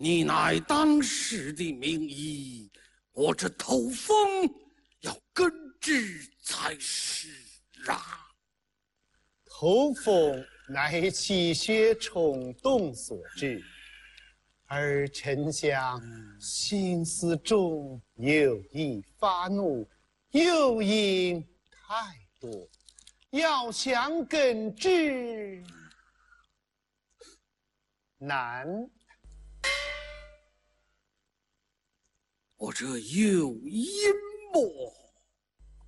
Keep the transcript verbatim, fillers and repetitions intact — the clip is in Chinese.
你乃当时的名医，我这头风要根治才是啊。 头风乃气血冲动所致，而丞相心思重，有意发怒，诱因太多，要想根治难。 我这有阴谋。